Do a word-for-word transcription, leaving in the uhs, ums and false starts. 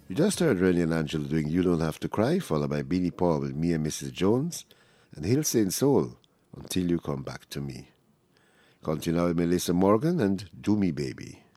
You just heard Rennie and Angela doing You Don't Have to Cry, followed by Beanie Paul with Me and Missus Jones, and Hill Saint Soul, Until You Come Back to Me. Continue with Melissa Morgan and Do Me Baby.